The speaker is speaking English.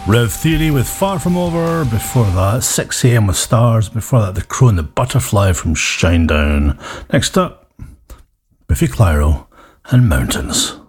Rev Theory with Far From Over. Before that, 6am with Stars. Before that, The Crow and the Butterfly from Shinedown. Next up, Biffy Clyro and Mountains.